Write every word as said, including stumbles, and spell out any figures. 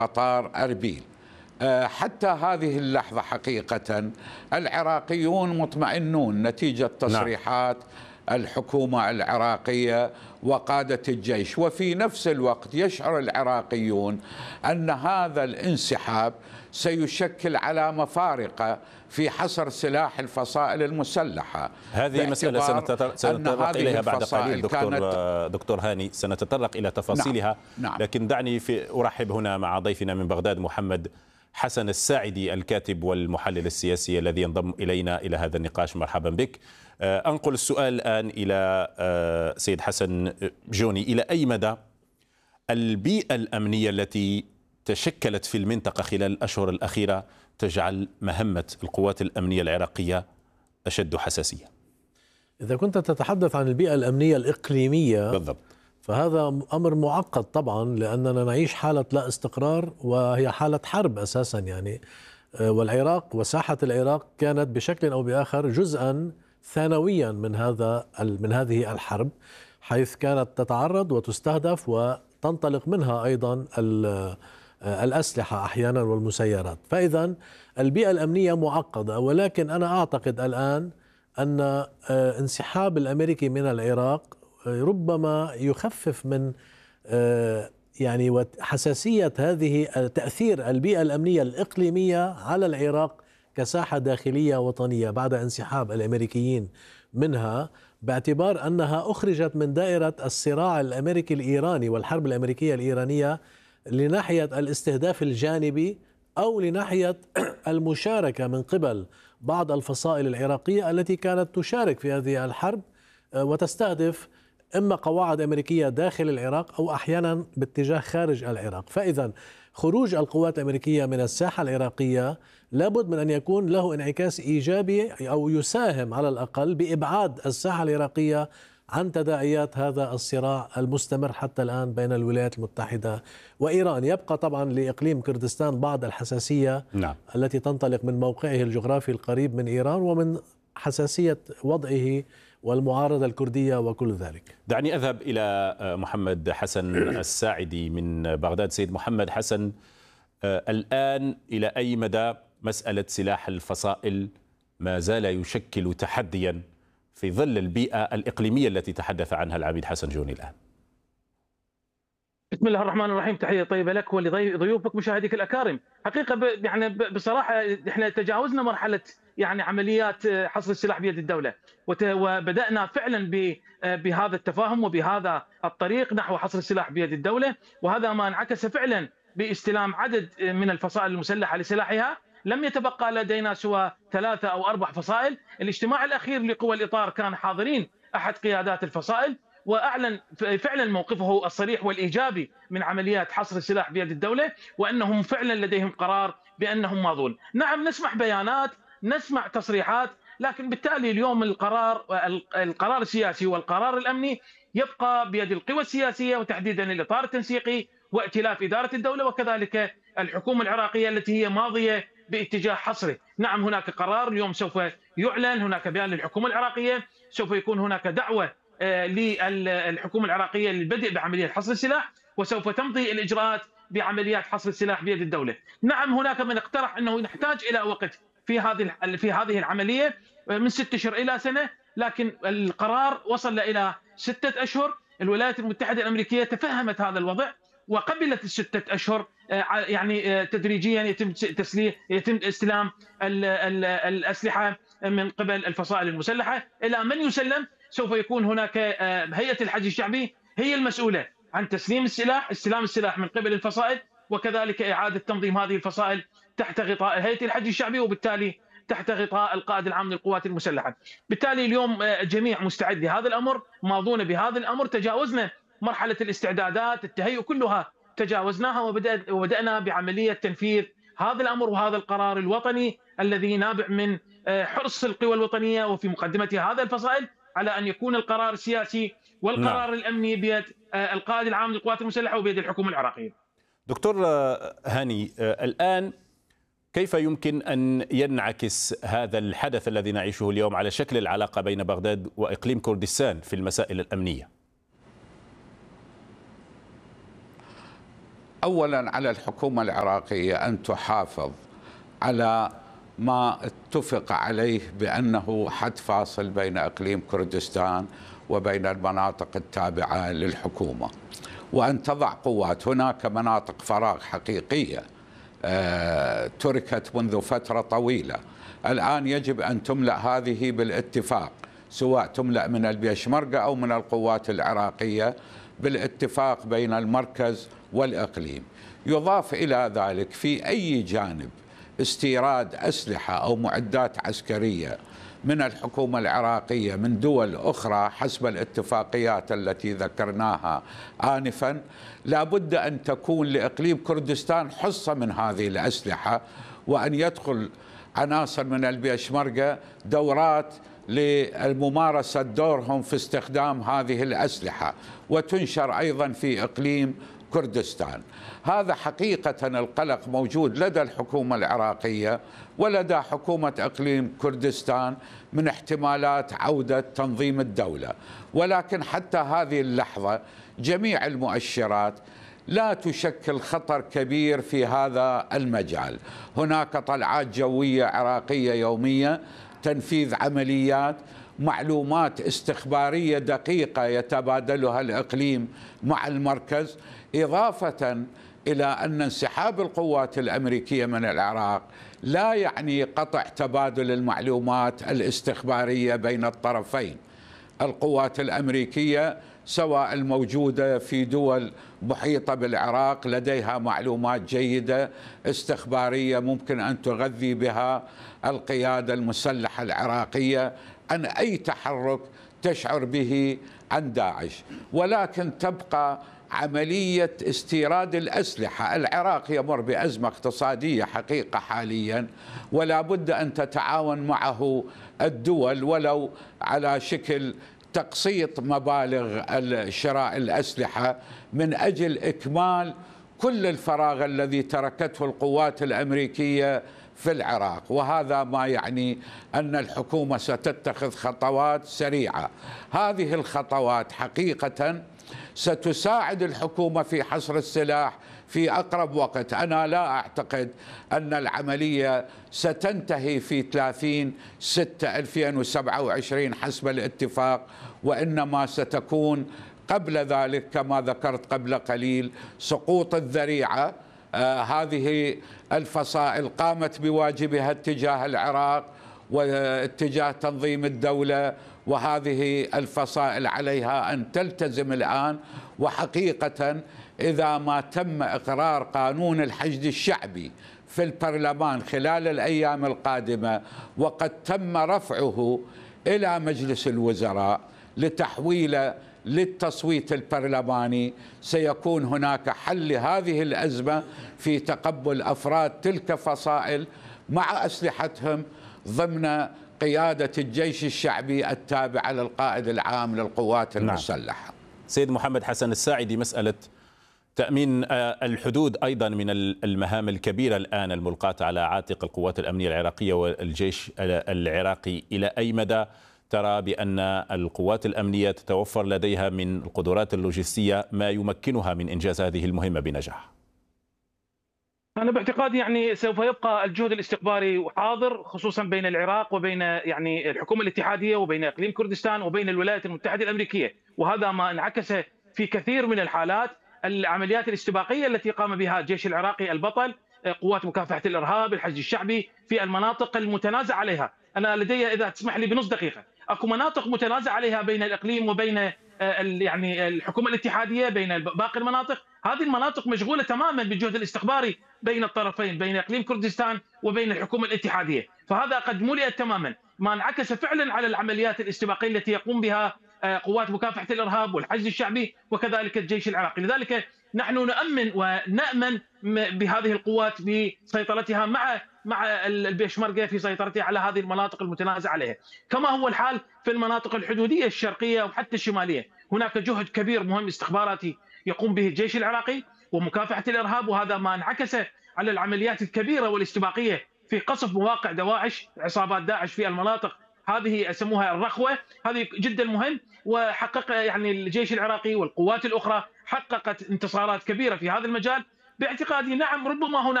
مطار أربيل. حتى هذه اللحظة حقيقة العراقيون مطمئنون نتيجة تصريحات الحكومة العراقية وقادة الجيش، وفي نفس الوقت يشعر العراقيون أن هذا الانسحاب سيشكل علامة فارقة في حصر سلاح الفصائل المسلحة. هذه مسألة سنتطرق إليها بعد قليل دكتور دكتور هاني، سنتطرق إلى تفاصيلها. نعم. نعم. لكن دعني في أرحب هنا مع ضيفنا من بغداد محمد حسن الساعدي الكاتب والمحلل السياسي الذي ينضم إلينا إلى هذا النقاش. مرحبا بك. أنقل السؤال الآن إلى سيد حسن جوني، إلى أي مدى البيئة الأمنية التي تشكلت في المنطقة خلال الأشهر الأخيرة تجعل مهمة القوات الأمنية العراقية أشد حساسية؟ إذا كنت تتحدث عن البيئة الأمنية الإقليمية بالضبط، فهذا أمر معقد طبعا، لأننا نعيش حالة لا استقرار وهي حالة حرب أساسا يعني. والعراق وساحة العراق كانت بشكل أو بآخر جزءا ثانويا من هذا من هذه الحرب، حيث كانت تتعرض وتستهدف وتنطلق منها أيضا الأسلحة أحيانا والمسيرات. فإذا البيئة الأمنية معقدة، ولكن أنا أعتقد الآن أن انسحاب الأمريكي من العراق ربما يخفف من يعني حساسية هذه تأثير البيئة الأمنية الإقليمية على العراق كساحة داخلية وطنية بعد انسحاب الأمريكيين منها، باعتبار أنها أخرجت من دائرة الصراع الأمريكي الإيراني والحرب الأمريكية الإيرانية لناحية الاستهداف الجانبي أو لناحية المشاركة من قبل بعض الفصائل العراقية التي كانت تشارك في هذه الحرب وتستهدف إما قواعد أمريكية داخل العراق أو أحيانا باتجاه خارج العراق. فإذا خروج القوات الأمريكية من الساحة العراقية لابد من أن يكون له انعكاس إيجابي أو يساهم على الأقل بإبعاد الساحة العراقية عن تداعيات هذا الصراع المستمر حتى الآن بين الولايات المتحدة وإيران. يبقى طبعا لإقليم كردستان بعض الحساسية نعم. التي تنطلق من موقعه الجغرافي القريب من إيران ومن حساسية وضعه والمعارضة الكردية وكل ذلك. دعني أذهب إلى محمد حسن الساعدي من بغداد. سيد محمد حسن، الآن إلى أي مدى مسألة سلاح الفصائل ما زال يشكل تحديا في ظل البيئة الإقليمية التي تحدث عنها العميد حسن جوني الآن؟ بسم الله الرحمن الرحيم. تحية طيبة لك ولضيوفك مشاهديك الأكارم. حقيقة يعني بصراحة احنا تجاوزنا مرحلة يعني عمليات حصر السلاح بيد الدولة، وبدأنا فعلا بهذا التفاهم وبهذا الطريق نحو حصر السلاح بيد الدولة، وهذا ما انعكس فعلا باستلام عدد من الفصائل المسلحة لسلاحها. لم يتبقى لدينا سوى ثلاثة أو أربع فصائل. الاجتماع الأخير لقوى الإطار كان حاضرين أحد قيادات الفصائل، وأعلن فعلا موقفه الصريح والإيجابي من عمليات حصر السلاح بيد الدولة، وأنهم فعلا لديهم قرار بأنهم ماضون. نعم نسمع بيانات، نسمع تصريحات، لكن بالتالي اليوم القرار القرار السياسي والقرار الأمني يبقى بيد القوى السياسية، وتحديدا الإطار التنسيقي وائتلاف إدارة الدولة وكذلك الحكومة العراقية التي هي ماضية باتجاه حصره. نعم هناك قرار اليوم سوف يعلن، هناك بيان للحكومة العراقية، سوف يكون هناك دعوة للحكومة العراقية للبدء بعملية حصر السلاح، وسوف تمضي الإجراءات بعمليات حصر السلاح بيد الدولة. نعم هناك من اقترح أنه نحتاج إلى وقت في هذه في هذه العملية من ستة أشهر إلى سنة، لكن القرار وصل إلى ستة أشهر. الولايات المتحدة الأمريكية تفهمت هذا الوضع وقبلت الستة أشهر، يعني تدريجيا يتم تسليم يتم استلام الأسلحة من قبل الفصائل المسلحة إلى من يسلم. سوف يكون هناك هيئة الحج الشعبي هي المسؤولة عن تسليم السلاح، استلام السلاح من قبل الفصائل، وكذلك إعادة تنظيم هذه الفصائل تحت غطاء هيئة الحج الشعبي، وبالتالي تحت غطاء القائد العام للقوات المسلحة. بالتالي اليوم الجميع مستعد لهذا الأمر، ماضون بهذا الأمر، تجاوزنا مرحلة الاستعدادات التهيؤ كلها تجاوزناها، وبدأنا بعملية تنفيذ هذا الأمر وهذا القرار الوطني الذي نابع من حرص القوى الوطنية وفي مقدمتها هذا الفصائل على أن يكون القرار السياسي والقرار نعم. الأمني بيد القائد العام للقوات المسلحة وبيد الحكومة العراقية. دكتور هاني، الآن كيف يمكن أن ينعكس هذا الحدث الذي نعيشه اليوم على شكل العلاقة بين بغداد وإقليم كردستان في المسائل الأمنية؟ أولا على الحكومة العراقية أن تحافظ على ما اتفق عليه بأنه حد فاصل بين إقليم كردستان وبين المناطق التابعة للحكومة، وأن تضع قوات. هناك مناطق فراغ حقيقية آه تركت منذ فترة طويلة، الآن يجب أن تملأ هذه بالاتفاق، سواء تملأ من البيشمركة أو من القوات العراقية بالاتفاق بين المركز والإقليم. يضاف إلى ذلك في أي جانب استيراد أسلحة أو معدات عسكرية من الحكومة العراقية من دول أخرى حسب الاتفاقيات التي ذكرناها آنفا، لا بد أن تكون لإقليم كردستان حصة من هذه الأسلحة، وأن يدخل عناصر من البيشمركة دورات لممارسة دورهم في استخدام هذه الأسلحة، وتنشر أيضا في إقليم كردستان. هذا حقيقة القلق موجود لدى الحكومة العراقية ولدى حكومة إقليم كردستان من احتمالات عودة تنظيم الدولة، ولكن حتى هذه اللحظة جميع المؤشرات لا تشكل خطر كبير في هذا المجال. هناك طلعات جوية عراقية يومية، تنفيذ عمليات، معلومات استخبارية دقيقة يتبادلها الإقليم مع المركز، إضافة إلى أن انسحاب القوات الأمريكية من العراق لا يعني قطع تبادل المعلومات الاستخبارية بين الطرفين. القوات الأمريكية سواء الموجودة في دول محيطة بالعراق لديها معلومات جيدة استخبارية ممكن أن تغذي بها القيادة المسلحة العراقية عن أي تحرك تشعر به عن داعش، ولكن تبقى عملية استيراد الأسلحة. العراق يمر بأزمة اقتصادية حقيقة حاليا، ولا بد أن تتعاون معه الدول ولو على شكل تقسيط مبالغ شراء الأسلحة من أجل إكمال كل الفراغ الذي تركته القوات الأمريكية في العراق. وهذا ما يعني أن الحكومة ستتخذ خطوات سريعة. هذه الخطوات حقيقة ستساعد الحكومة في حصر السلاح في أقرب وقت. أنا لا أعتقد أن العملية ستنتهي في ثلاثين ستة ألفين وسبعة وعشرين حسب الاتفاق، وإنما ستكون قبل ذلك كما ذكرت قبل قليل سقوط الذريعة. آه هذه الفصائل قامت بواجبها اتجاه العراق واتجاه تنظيم الدولة، وهذه الفصائل عليها أن تلتزم الآن. وحقيقة إذا ما تم إقرار قانون الحشد الشعبي في البرلمان خلال الأيام القادمة وقد تم رفعه إلى مجلس الوزراء لتحويله للتصويت البرلماني، سيكون هناك حل لهذه الأزمة في تقبل أفراد تلك فصائل مع أسلحتهم ضمن قيادة الجيش الشعبي التابع للقائد العام للقوات المسلحة. نعم. سيد محمد حسن الساعدي، مسألة تأمين الحدود أيضا من المهام الكبيرة الآن الملقاة على عاتق القوات الأمنية العراقية والجيش العراقي، إلى أي مدى ترى بأن القوات الأمنية تتوفر لديها من القدرات اللوجستية ما يمكنها من إنجاز هذه المهمة بنجاح؟ أنا باعتقادي يعني سوف يبقى الجهد الاستخباري حاضر، خصوصا بين العراق وبين يعني الحكومة الاتحادية وبين إقليم كردستان وبين الولايات المتحدة الأمريكية، وهذا ما انعكس في كثير من الحالات. العمليات الاستباقية التي قام بها الجيش العراقي البطل، قوات مكافحة الإرهاب، الحشد الشعبي في المناطق المتنازع عليها. أنا لدي إذا تسمح لي بنص دقيقة، اكو مناطق متنازع عليها بين الإقليم وبين يعني الحكومة الاتحادية، بين باقي المناطق. هذه المناطق مشغولة تماما بالجهد الاستخباري بين الطرفين، بين إقليم كردستان وبين الحكومة الاتحادية، فهذا قد ملئ تماما، ما انعكس فعلا على العمليات الاستباقية التي يقوم بها قوات مكافحة الإرهاب والحشد الشعبي وكذلك الجيش العراقي. لذلك نحن نؤمن ونأمن بهذه القوات بسيطرتها مع مع البيشمركة في سيطرتها على هذه المناطق المتنازع عليها، كما هو الحال في المناطق الحدودية الشرقية وحتى الشمالية. هناك جهد كبير مهم استخباراتي يقوم به الجيش العراقي ومكافحة الإرهاب، وهذا ما انعكس على العمليات الكبيرة والاستباقية في قصف مواقع دواعش، عصابات داعش في المناطق هذه يسموها الرخوة. هذه جدا مهم، وحقق يعني الجيش العراقي والقوات الأخرى حققت انتصارات كبيرة في هذا المجال باعتقادي نعم ربما هناك